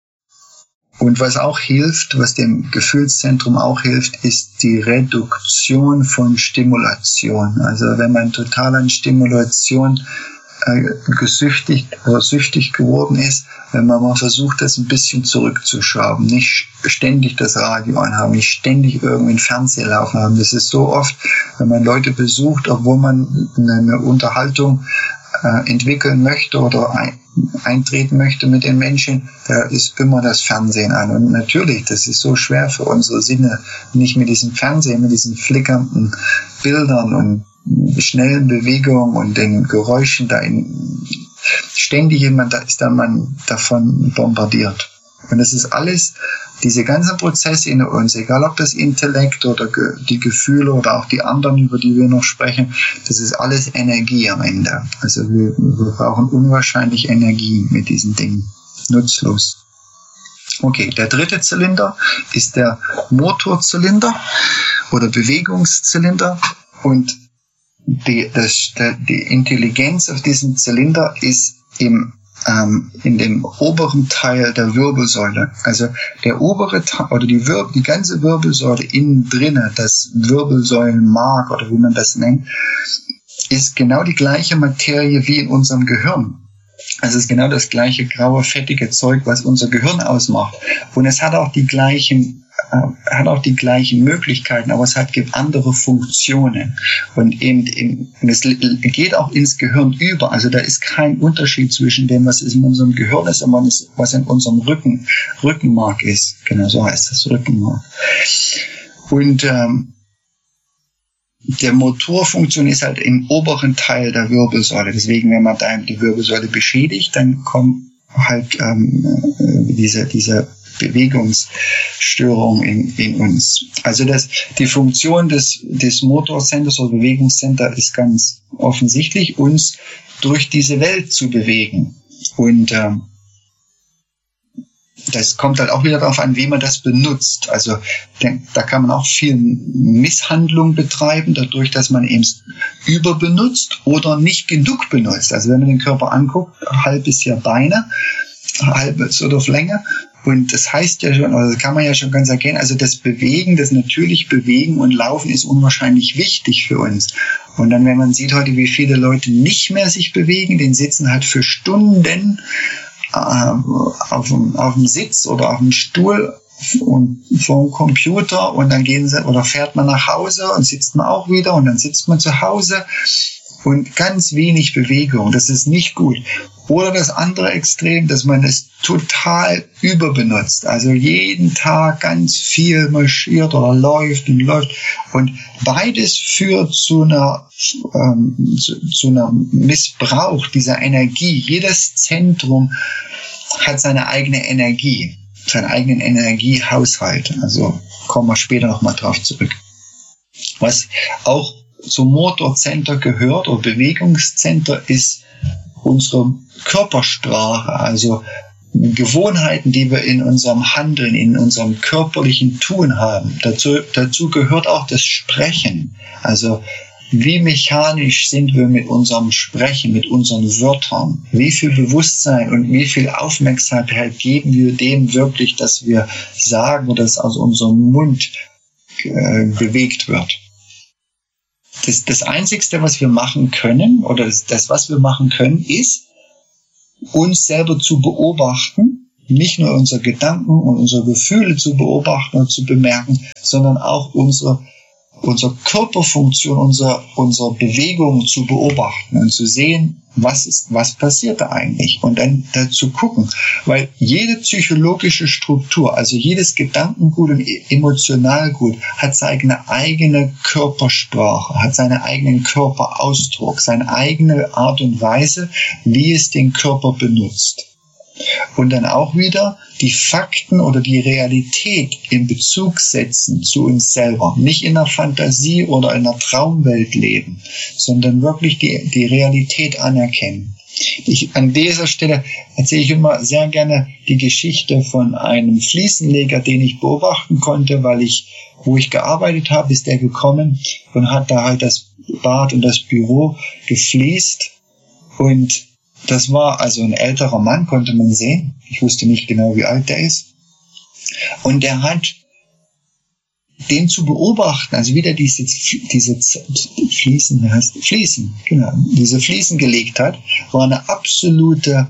Und was auch hilft, was dem Gefühlszentrum auch hilft, ist die Reduktion von Stimulation. Also wenn man total an Stimulation gesüchtigt oder süchtig geworden ist, wenn man mal versucht, das ein bisschen zurückzuschrauben, nicht ständig das Radio anhaben, nicht ständig irgendwie einen Fernseher laufen haben. Das ist so oft, wenn man Leute besucht, obwohl man eine Unterhaltung entwickeln möchte oder eintreten möchte mit den Menschen, da ist immer das Fernsehen an. Und natürlich, das ist so schwer für unsere Sinne, nicht mit diesem Fernsehen, mit diesen flickernden Bildern und schnellen Bewegungen und den Geräuschen da ständig ist man davon bombardiert. Und das ist alles, diese ganzen Prozesse in uns, egal ob das Intellekt oder die Gefühle oder auch die anderen, über die wir noch sprechen, das ist alles Energie am Ende. Also wir brauchen unwahrscheinlich Energie mit diesen Dingen. Nutzlos. Okay, der dritte Zylinder ist der Motorzylinder oder Bewegungszylinder und die Intelligenz auf diesem Zylinder ist in dem oberen Teil der Wirbelsäule. Also der obere Teil oder die ganze Wirbelsäule innen drinne, das Wirbelsäulenmark oder wie man das nennt, ist genau die gleiche Materie wie in unserem Gehirn. Also es ist genau das gleiche graue, fettige Zeug, was unser Gehirn ausmacht. Und es hat auch die gleichen Möglichkeiten, aber es gibt andere Funktionen. Und es geht auch ins Gehirn über. Also da ist kein Unterschied zwischen dem, was in unserem Gehirn ist und was in unserem Rückenmark ist. Genau, so heißt das, Rückenmark. Und der Motorfunktion ist halt im oberen Teil der Wirbelsäule. Deswegen, wenn man da die Wirbelsäule beschädigt, dann kommt halt diese Bewegungsstörung in uns. Also die Funktion des Motorcenters oder Bewegungscenter ist ganz offensichtlich, uns durch diese Welt zu bewegen. Und das kommt halt auch wieder darauf an, wie man das benutzt. Also da kann man auch viel Misshandlung betreiben, dadurch, dass man eben überbenutzt oder nicht genug benutzt. Also wenn man den Körper anguckt, halb ist ja Beine, halb ist oder auf Länge. Und das heißt ja schon, oder das kann man ja schon ganz erkennen, also das Bewegen, das natürlich Bewegen und Laufen ist unwahrscheinlich wichtig für uns. Und dann, wenn man sieht heute, wie viele Leute nicht mehr sich bewegen, den sitzen halt für Stunden auf dem Sitz oder auf dem Stuhl und vor dem Computer und dann fährt man nach Hause und sitzt man auch wieder und dann sitzt man zu Hause und ganz wenig Bewegung. Das ist nicht gut. Oder das andere Extrem, dass man es total überbenutzt. Also jeden Tag ganz viel marschiert oder läuft. Und beides führt zu einer Missbrauch dieser Energie. Jedes Zentrum hat seine eigene Energie, seinen eigenen Energiehaushalt. Also kommen wir später nochmal drauf zurück. Was auch zum Motorcenter gehört oder Bewegungscenter ist unsere Körpersprache, also Gewohnheiten, die wir in unserem Handeln, in unserem körperlichen Tun haben. Dazu gehört auch das Sprechen. Also wie mechanisch sind wir mit unserem Sprechen, mit unseren Wörtern? Wie viel Bewusstsein und wie viel Aufmerksamkeit geben wir dem wirklich, dass wir sagen oder dass aus unserem Mund bewegt wird? Das Einzigste, was wir machen können, oder das, was wir machen können, ist, uns selber zu beobachten, nicht nur unsere Gedanken und unsere Gefühle zu beobachten und zu bemerken, sondern auch unsere Körperfunktion, unsere Bewegungen zu beobachten und zu sehen, was passiert da eigentlich, und dann dazu gucken, weil jede psychologische Struktur, also jedes Gedankengut und Emotionalgut hat seine eigene Körpersprache, hat seinen eigenen Körperausdruck, seine eigene Art und Weise, wie es den Körper benutzt. Und dann auch wieder die Fakten oder die Realität in Bezug setzen zu uns selber. Nicht in einer Fantasie oder in einer Traumwelt leben, sondern wirklich die Realität anerkennen. An dieser Stelle erzähle ich immer sehr gerne die Geschichte von einem Fliesenleger, den ich beobachten konnte, wo ich gearbeitet habe, ist der gekommen und hat da halt das Bad und das Büro gefliest, und das war also ein älterer Mann, konnte man sehen. Ich wusste nicht genau, wie alt der ist. Und der hat den zu beobachten, also wieder diese Fliesen, genau, diese Fliesen gelegt hat, war ein absoluter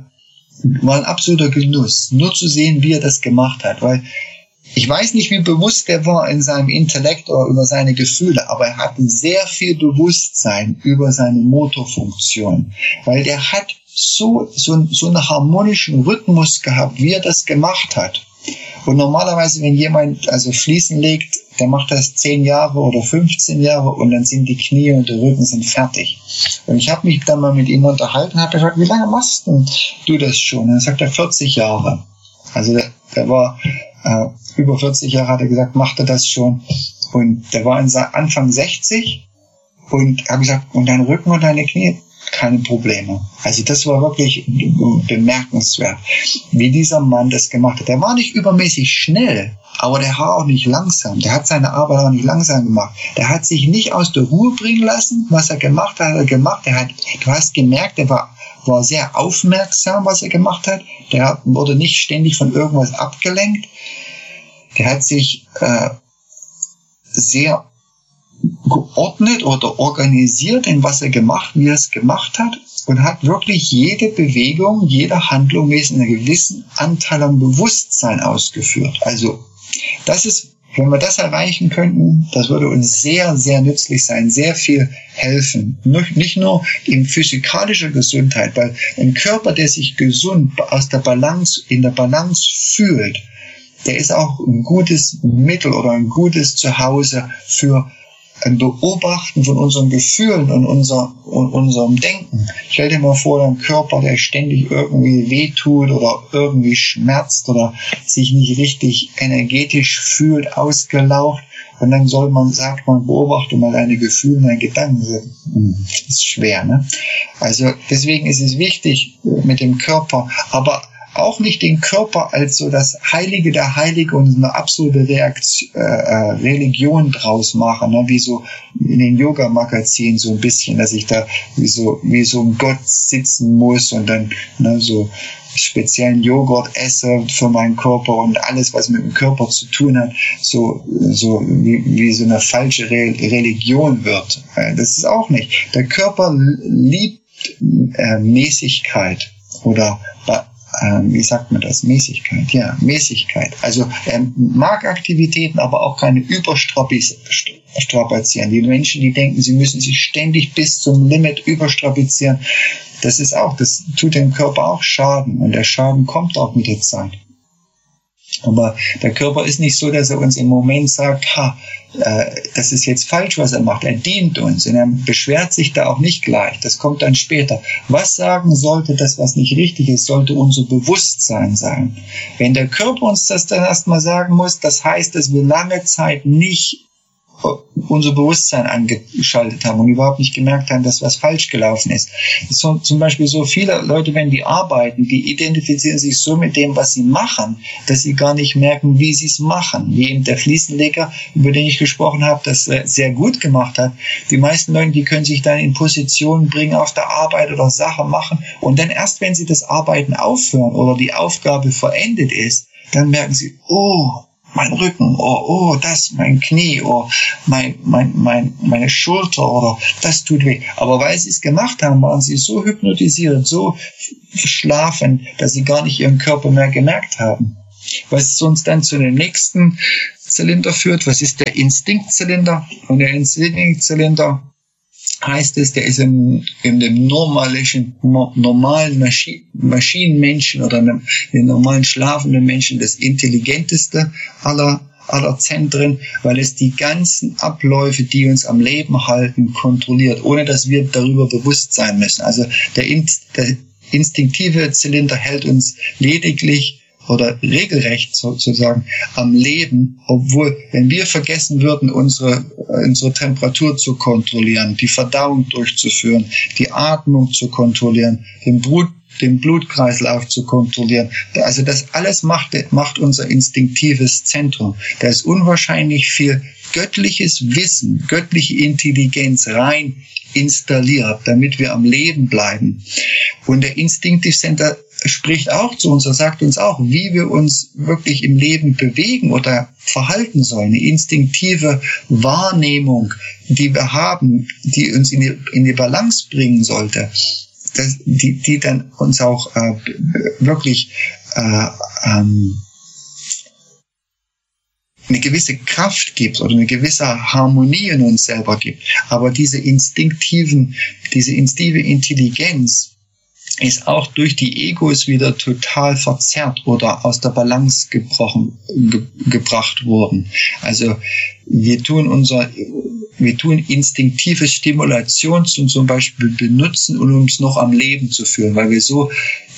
Genuss, nur zu sehen, wie er das gemacht hat, weil ich weiß nicht, wie bewusst er war in seinem Intellekt oder über seine Gefühle, aber er hatte sehr viel Bewusstsein über seine Motorfunktion, weil der hat so einen harmonischen Rhythmus gehabt, wie er das gemacht hat. Und normalerweise, wenn jemand also Fliesen legt, der macht das 10 Jahre oder 15 Jahre und dann sind die Knie und der Rücken sind fertig. Und ich habe mich dann mal mit ihm unterhalten und habe gesagt, wie lange machst du das schon? Und dann sagt er 40 Jahre. Also der war über 40 Jahre, hat er gesagt, macht er das schon. Und der war Anfang 60 und habe gesagt, und dein Rücken und deine Knie? Keine Probleme. Also das war wirklich bemerkenswert, wie dieser Mann das gemacht hat. Der war nicht übermäßig schnell, aber der war auch nicht langsam. Der hat seine Arbeit auch nicht langsam gemacht. Der hat sich nicht aus der Ruhe bringen lassen. Was er gemacht hat, hat er gemacht. Du hast gemerkt, der war sehr aufmerksam, was er gemacht hat. Der wurde nicht ständig von irgendwas abgelenkt. Der hat sich sehr geordnet oder organisiert, in was er wie er es gemacht hat, und hat wirklich jede Bewegung, jede Handlung mit einem gewissen Anteil an Bewusstsein ausgeführt. Also das ist, wenn wir das erreichen könnten, das würde uns sehr, sehr nützlich sein, sehr viel helfen. Nicht nur in physikalischer Gesundheit, weil ein Körper, der sich gesund in der Balance fühlt, der ist auch ein gutes Mittel oder ein gutes Zuhause für ein Beobachten von unseren Gefühlen und unserem Denken. Stell dir mal vor, ein Körper, der ständig irgendwie wehtut oder irgendwie schmerzt oder sich nicht richtig energetisch fühlt, ausgelaugt. Und dann sagt man, beobachte mal deine Gefühle, deine Gedanken. Das ist schwer, ne? Also deswegen ist es wichtig mit dem Körper, aber auch nicht den Körper als so das Heilige der Heilige und eine absolute Religion draus machen, ne? Wie so in den Yoga-Magazinen so ein bisschen, dass ich da wie so ein Gott sitzen muss und dann so speziellen Joghurt esse für meinen Körper und alles, was mit dem Körper zu tun hat, so wie so eine falsche Religion wird. Das ist auch nicht. Der Körper liebt Mäßigkeit oder wie sagt man das? Mäßigkeit. Ja, Mäßigkeit. Also mag Aktivitäten, aber auch keine überstrapazieren. Die Menschen, die denken, sie müssen sich ständig bis zum Limit überstrapazieren, das tut dem Körper auch Schaden. Und der Schaden kommt auch mit der Zeit. Aber der Körper ist nicht so, dass er uns im Moment sagt, das ist jetzt falsch, was er macht. Er dient uns und er beschwert sich da auch nicht gleich. Das kommt dann später. Was sagen sollte, das, was nicht richtig ist, sollte unser Bewusstsein sein. Wenn der Körper uns das dann erstmal sagen muss, das heißt, dass wir lange Zeit nicht unser Bewusstsein angeschaltet haben und überhaupt nicht gemerkt haben, dass was falsch gelaufen ist. So, zum Beispiel so viele Leute, wenn die arbeiten, die identifizieren sich so mit dem, was sie machen, dass sie gar nicht merken, wie sie es machen. Wie eben der Fliesenleger, über den ich gesprochen habe, das sehr gut gemacht hat. Die meisten Leute, die können sich dann in Position bringen auf der Arbeit oder Sachen machen und dann erst, wenn sie das Arbeiten aufhören oder die Aufgabe verendet ist, dann merken sie, oh, mein Rücken, oh, das, mein Knie, oh, meine Schulter oder das tut weh. Aber weil sie es gemacht haben, waren sie so hypnotisiert, so schlafend, dass sie gar nicht ihren Körper mehr gemerkt haben. Was uns dann zu dem nächsten Zylinder führt, was ist der Instinktzylinder? Und der Instinktzylinder heißt es, der ist in dem normalen Maschinenmenschen oder in dem normalen schlafenden Menschen das intelligenteste aller Zentren, weil es die ganzen Abläufe, die uns am Leben halten, kontrolliert, ohne dass wir darüber bewusst sein müssen. Also der instinktive Zylinder hält uns lediglich oder regelrecht sozusagen am Leben, obwohl, wenn wir vergessen würden, unsere Temperatur zu kontrollieren, die Verdauung durchzuführen, die Atmung zu kontrollieren, den Blutkreislauf zu kontrollieren. Also das alles macht unser instinktives Zentrum. Da ist unwahrscheinlich viel göttliches Wissen, göttliche Intelligenz rein installiert, damit wir am Leben bleiben. Und der Instinctive Center spricht auch zu uns, er sagt uns auch, wie wir uns wirklich im Leben bewegen oder verhalten sollen. Eine instinktive Wahrnehmung, die wir haben, die uns in die Balance bringen sollte, die dann uns auch wirklich eine gewisse Kraft gibt oder eine gewisse Harmonie in uns selber gibt. Aber diese instinktive Intelligenz ist auch durch die Egos wieder total verzerrt oder aus der Balance gebracht worden. Also wir tun instinktive Stimulation zum Beispiel benutzen, um uns noch am Leben zu führen, weil wir so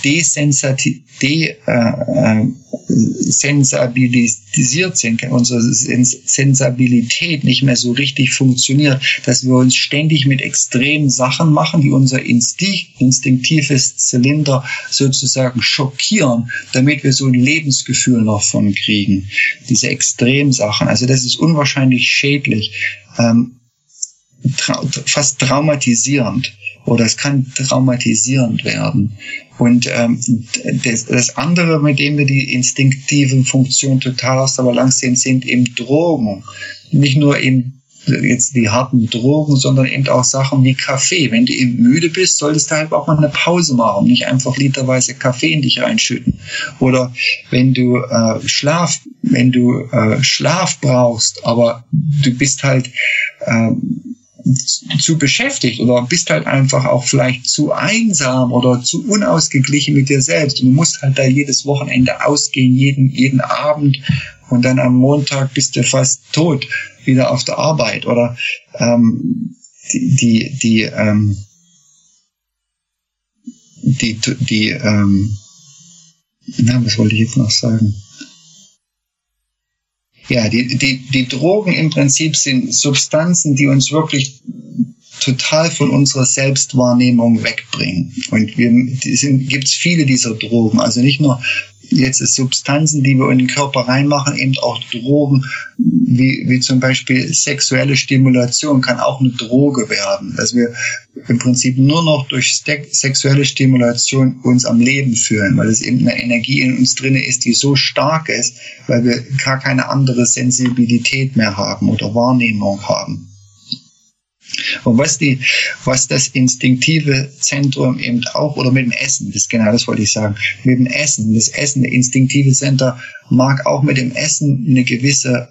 desensibilisiert sind, unsere Sensibilität nicht mehr so richtig funktioniert, dass wir uns ständig mit extremen Sachen machen, die unser instinktives Zylinder sozusagen schockieren, damit wir so ein Lebensgefühl noch von kriegen. Diese Extremsachen, also das ist unwahrscheinlich schädlich, fast traumatisierend. Oder es kann traumatisierend werden. Und das andere, mit dem wir die instinktiven Funktionen total aus der Balance sehen, sind eben Drogen. Nicht nur eben jetzt die harten Drogen, sondern eben auch Sachen wie Kaffee. Wenn du eben müde bist, solltest du halt auch mal eine Pause machen, nicht einfach literweise Kaffee in dich reinschütten. Oder wenn du Schlaf brauchst, aber du bist halt zu beschäftigt oder bist halt einfach auch vielleicht zu einsam oder zu unausgeglichen mit dir selbst. Und du musst halt da jedes Wochenende ausgehen, jeden Abend, und dann am Montag bist du fast tot wieder auf der Arbeit. Oder was wollte ich jetzt noch sagen? Ja, die Drogen im Prinzip sind Substanzen, die uns wirklich total von unserer Selbstwahrnehmung wegbringen. Und gibt's viele dieser Drogen, also nicht nur jetzt Substanzen, die wir in den Körper reinmachen, eben auch Drogen, wie zum Beispiel sexuelle Stimulation kann auch eine Droge werden, dass wir im Prinzip nur noch durch sexuelle Stimulation uns am Leben fühlen, weil es eben eine Energie in uns drin ist, die so stark ist, weil wir gar keine andere Sensibilität mehr haben oder Wahrnehmung haben. Und was das instinktive Zentrum eben auch, oder mit dem Essen, das wollte ich sagen, mit dem Essen, das instinktive Zentrum mag auch mit dem Essen eine gewisse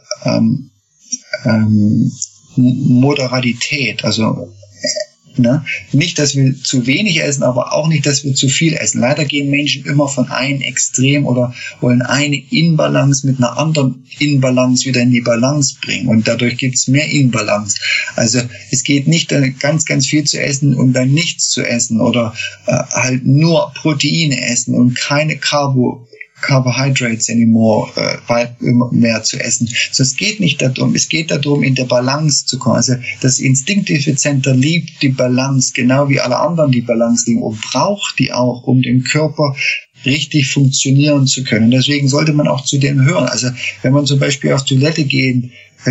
Moderalität, also nicht, dass wir zu wenig essen, aber auch nicht, dass wir zu viel essen. Leider gehen Menschen immer von einem Extrem oder wollen eine Inbalance mit einer anderen Inbalance wieder in die Balance bringen. Und dadurch gibt es mehr Inbalance. Also es geht nicht ganz, ganz viel zu essen und dann nichts zu essen oder halt nur Proteine essen und keine carbohydrates anymore, immer mehr zu essen. So, es geht nicht darum, es geht darum, in der Balance zu kommen. Also das instinktive Center liebt die Balance, genau wie alle anderen die Balance lieben und braucht die auch, um den Körper richtig funktionieren zu können. Und deswegen sollte man auch zu dem hören. Also wenn man zum Beispiel auf Toilette gehen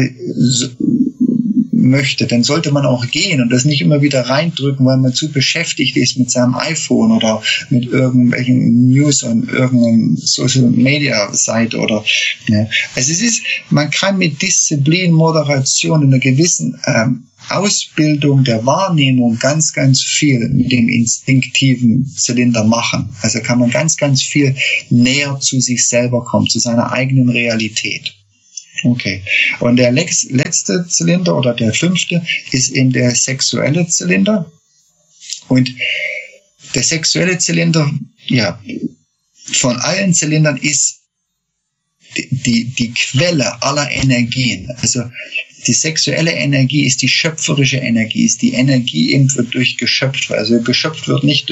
möchte, dann sollte man auch gehen und das nicht immer wieder reindrücken, weil man zu beschäftigt ist mit seinem iPhone oder mit irgendwelchen News und irgendeiner Social Media Seite oder, ne. Also man kann mit Disziplin, Moderation und einer gewissen Ausbildung der Wahrnehmung ganz, ganz viel mit dem instinktiven Zylinder machen. Also kann man ganz, ganz viel näher zu sich selber kommen, zu seiner eigenen Realität. Okay. Und der letzte Zylinder oder der 5. ist eben der sexuelle Zylinder. Und der sexuelle Zylinder, ja, von allen Zylindern ist die Quelle aller Energien. Also die sexuelle Energie ist die schöpferische Energie, ist die Energie eben wird durch geschöpft. Also geschöpft wird nicht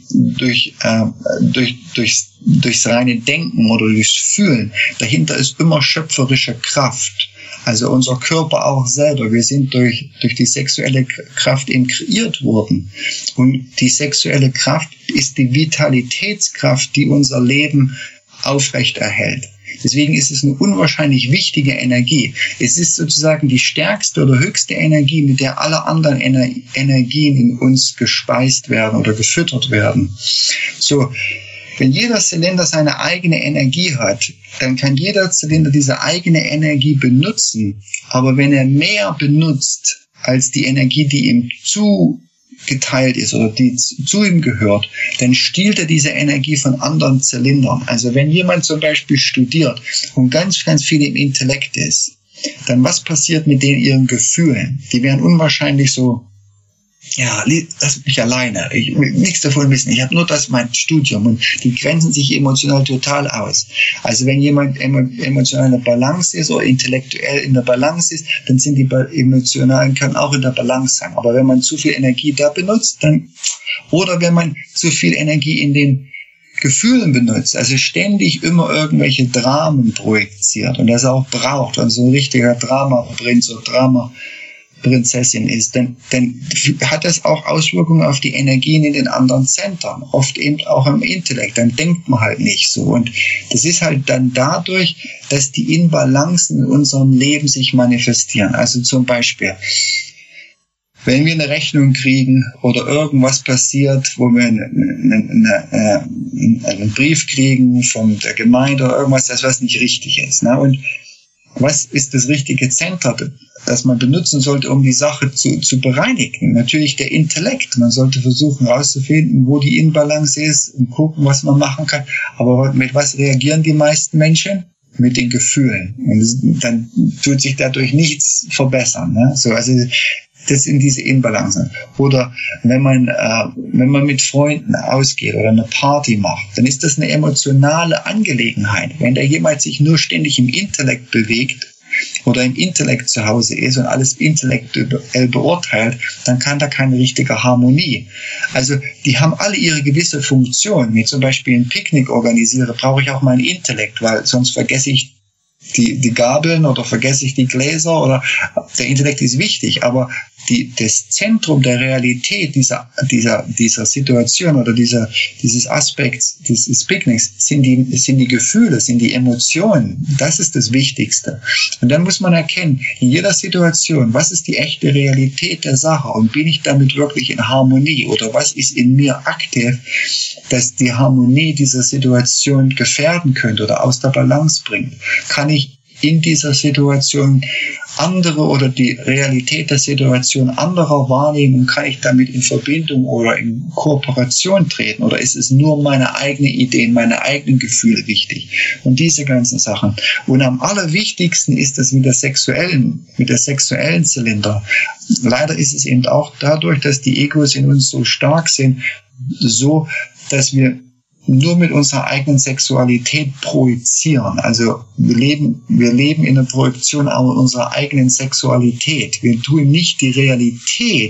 durchs reine Denken oder durchs Fühlen. Dahinter ist immer schöpferische Kraft. Also unser Körper auch selber. Wir sind durch die sexuelle Kraft eben kreiert worden. Und die sexuelle Kraft ist die Vitalitätskraft, die unser Leben aufrechterhält. Deswegen ist es eine unwahrscheinlich wichtige Energie. Es ist sozusagen die stärkste oder höchste Energie, mit der alle anderen Energien in uns gespeist werden oder gefüttert werden. So, wenn jeder Zylinder seine eigene Energie hat, dann kann jeder Zylinder diese eigene Energie benutzen. Aber wenn er mehr benutzt als die Energie, die ihm zugeteilt ist oder die zu ihm gehört, dann stiehlt er diese Energie von anderen Zylindern. Also wenn jemand zum Beispiel studiert und ganz, ganz viel im Intellekt ist, dann was passiert mit ihren Gefühlen? Die werden unwahrscheinlich so, ja, lass mich alleine, ich will nichts davon wissen, ich habe nur mein Studium und die grenzen sich emotional total aus. Also wenn jemand emotional in der Balance ist oder intellektuell in der Balance ist, dann sind die emotionalen können auch in der Balance sein. Aber wenn man zu viel Energie da benutzt, oder wenn man zu viel Energie in den Gefühlen benutzt, also ständig immer irgendwelche Dramen projiziert und das auch braucht und so ein richtiger Drama-Prinz oder Drama-Prinzessin ist, dann hat das auch Auswirkungen auf die Energien in den anderen Zentren, oft eben auch im Intellekt, dann denkt man halt nicht so und das ist halt dann dadurch, dass die Inbalancen in unserem Leben sich manifestieren. Also zum Beispiel, wenn wir eine Rechnung kriegen oder irgendwas passiert, wo wir einen Brief kriegen von der Gemeinde oder irgendwas, das was nicht richtig ist, ne? Und was ist das richtige Zentrum, das man benutzen sollte, um die Sache zu bereinigen? Natürlich der Intellekt. Man sollte versuchen herauszufinden, wo die Inbalance ist und gucken, was man machen kann. Aber mit was reagieren die meisten Menschen? Mit den Gefühlen. Und dann tut sich dadurch nichts verbessern, ne? So, also das sind diese Inbalancen. Oder wenn man mit Freunden ausgeht oder eine Party macht, dann ist das eine emotionale Angelegenheit. Wenn da jemand sich nur ständig im Intellekt bewegt oder im Intellekt zu Hause ist und alles intellektuell beurteilt, dann kann da keine richtige Harmonie. Also die haben alle ihre gewisse Funktion. Wie zum Beispiel ein Picknick organisiere, brauche ich auch meinen Intellekt, weil sonst vergesse ich die Gabeln oder vergesse ich die Gläser oder der Intellekt ist wichtig, aber das Zentrum der Realität dieser Situation oder dieses Aspekts dieses Picknicks sind die Gefühle, sind die Emotionen. Das ist das Wichtigste. Und dann muss man erkennen, in jeder Situation, was ist die echte Realität der Sache und bin ich damit wirklich in Harmonie oder was ist in mir aktiv, das die Harmonie dieser Situation gefährden könnte oder aus der Balance bringt? Kann ich in dieser Situation andere oder die Realität der Situation anderer wahrnehmen, kann ich damit in Verbindung oder in Kooperation treten oder ist es nur meine eigenen Ideen, meine eigenen Gefühle wichtig und diese ganzen Sachen. Und am allerwichtigsten ist es mit der sexuellen Zylinder. Leider ist es eben auch dadurch, dass die Egos in uns so stark sind, so, dass wir nur mit unserer eigenen Sexualität projizieren. Also wir leben in der Projektion aber unserer eigenen Sexualität. Wir tun nicht die Realität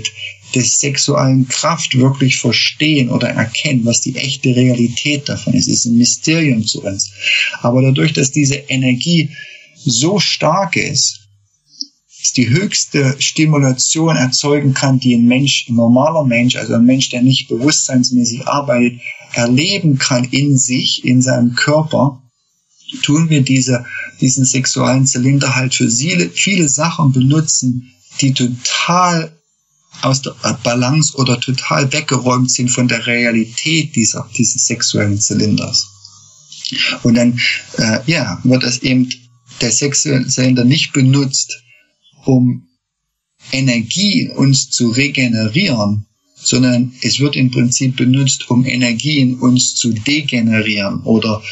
der sexuellen Kraft wirklich verstehen oder erkennen, was die echte Realität davon ist. Es ist ein Mysterium zu uns. Aber dadurch, dass diese Energie so stark ist, die höchste Stimulation erzeugen kann, die ein normaler Mensch, also ein Mensch, der nicht bewusstseinsmäßig arbeitet, erleben kann in sich, in seinem Körper, tun wir diesen sexuellen Zylinder halt für viele Sachen benutzen, die total aus der Balance oder total weggeräumt sind von der Realität dieses sexuellen Zylinders. Und dann wird das eben der sexuelle Zylinder nicht benutzt, um Energie in uns zu regenerieren, sondern es wird im Prinzip benutzt, um Energie in uns zu degenerieren oder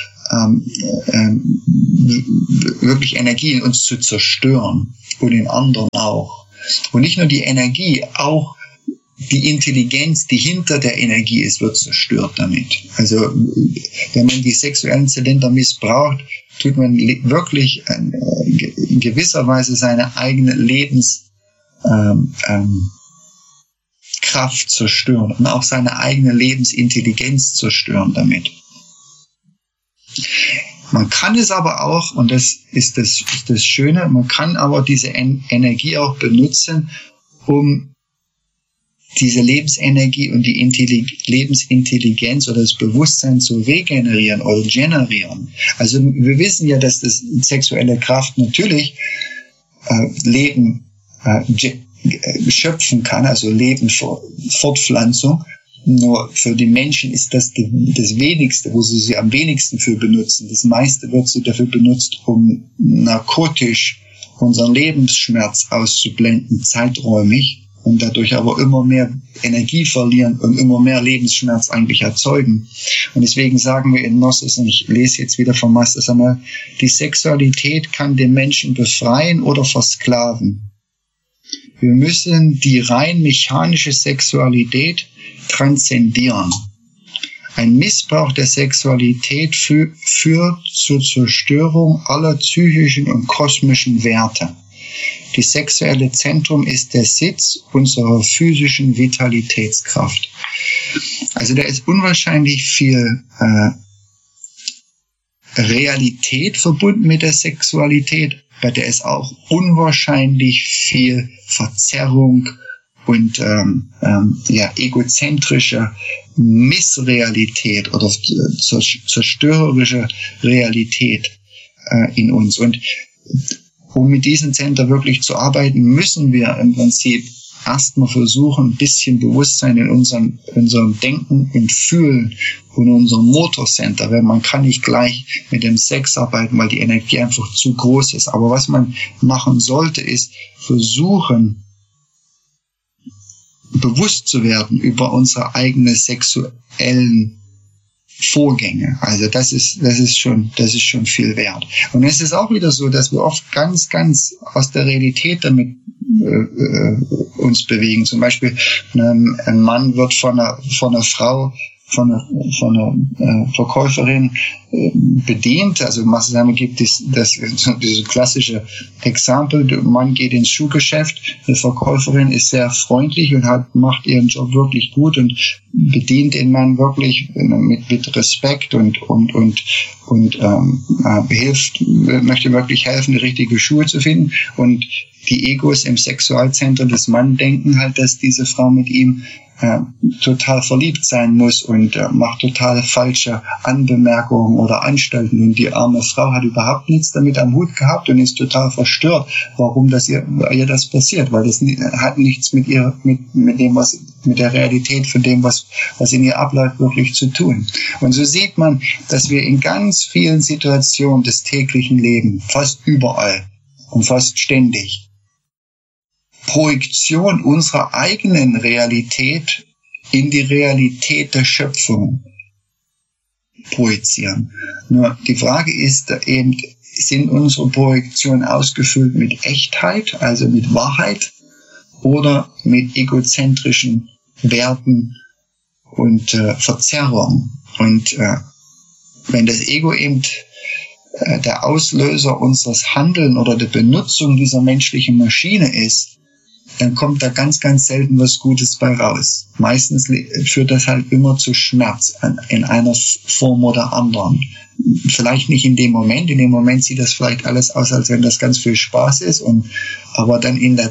wirklich Energie in uns zu zerstören und in anderen auch. Und nicht nur die Energie, auch die Intelligenz, die hinter der Energie ist, wird zerstört damit. Also wenn man die sexuellen Zylinder missbraucht, tut man wirklich in gewisser Weise seine eigene Lebenskraft zerstören und auch seine eigene Lebensintelligenz zerstören damit. Man kann es aber auch, und das ist das Schöne, man kann aber diese Energie auch benutzen, um diese Lebensenergie und die Lebensintelligenz oder das Bewusstsein zu regenerieren oder generieren. Also wir wissen ja, dass das sexuelle Kraft natürlich Leben schöpfen kann, also Leben, Fortpflanzung. Nur für die Menschen ist das Wenigste, wo sie am wenigsten für benutzen. Das meiste wird sie dafür benutzt, um narkotisch unseren Lebensschmerz auszublenden, zeiträumig, und dadurch aber immer mehr Energie verlieren und immer mehr Lebensschmerz eigentlich erzeugen. Und deswegen sagen wir in Gnosis, und ich lese jetzt wieder vom Meister einmal, die Sexualität kann den Menschen befreien oder versklaven. Wir müssen die rein mechanische Sexualität transzendieren. Ein Missbrauch der Sexualität führt zur Zerstörung aller psychischen und kosmischen Werte. Das sexuelle Zentrum ist der Sitz unserer physischen Vitalitätskraft. Also da ist unwahrscheinlich viel Realität verbunden mit der Sexualität, aber da ist auch unwahrscheinlich viel Verzerrung und egozentrische Missrealität oder zerstörerische Realität in uns. Und um mit diesem Center wirklich zu arbeiten, müssen wir im Prinzip erstmal versuchen, ein bisschen Bewusstsein in unserem Denken und Fühlen und unserem Motorcenter, weil man kann nicht gleich mit dem Sex arbeiten, weil die Energie einfach zu groß ist. Aber was man machen sollte, ist versuchen, bewusst zu werden über unsere eigenen sexuellen Vorgänge. Also das ist schon viel wert. Und es ist auch wieder so, dass wir oft ganz, ganz aus der Realität damit uns bewegen. Zum Beispiel ein Mann wird von einer Frau, von einer Verkäuferin bedient. Also Masayama gibt dieses klassische Exempel. Der Mann geht ins Schuhgeschäft, die Verkäuferin ist sehr freundlich und macht ihren Job wirklich gut und bedient den Mann wirklich mit Respekt und möchte wirklich helfen, die richtige Schuhe zu finden. Und die Egos im Sexualzentrum des Mannes denken halt, dass diese Frau mit ihm total verliebt sein muss und macht total falsche Anbemerkungen oder Anstalten. Und die arme Frau hat überhaupt nichts damit am Hut gehabt und ist total verstört, warum ihr das passiert, weil das hat nichts mit der Realität von dem, was in ihr abläuft, wirklich zu tun. Und so sieht man, dass wir in ganz vielen Situationen des täglichen Lebens, fast überall und fast ständig, Projektion unserer eigenen Realität in die Realität der Schöpfung projizieren. Nur die Frage ist eben, sind unsere Projektionen ausgefüllt mit Echtheit, also mit Wahrheit, oder mit egozentrischen Werten und Verzerrung? Und wenn das Ego eben der Auslöser unseres Handelns oder der Benutzung dieser menschlichen Maschine ist, dann kommt da ganz, ganz selten was Gutes bei raus. Meistens führt das halt immer zu Schmerz in einer Form oder anderen. Vielleicht nicht in dem Moment sieht das vielleicht alles aus, als wenn das ganz viel Spaß ist, aber dann im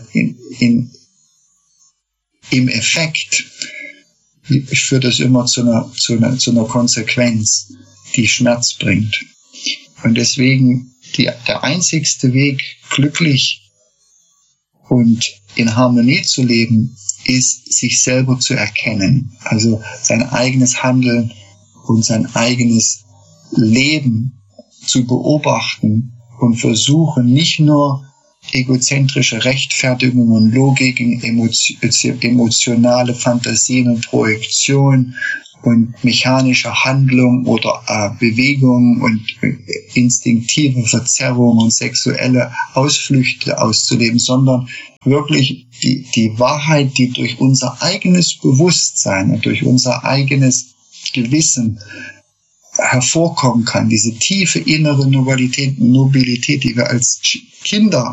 Effekt führt das immer zu einer Konsequenz, die Schmerz bringt. Und deswegen der einzigste Weg, glücklich und in Harmonie zu leben, ist, sich selber zu erkennen. Also sein eigenes Handeln und sein eigenes Leben zu beobachten und versuchen, nicht nur egozentrische Rechtfertigungen und Logiken, emotionale Fantasien und Projektion und mechanische Handlung oder Bewegung und instinktive Verzerrung und sexuelle Ausflüchte auszuleben, sondern wirklich die Wahrheit, die durch unser eigenes Bewusstsein und durch unser eigenes Gewissen hervorkommen kann, diese tiefe innere Nobilität, die wir als Kinder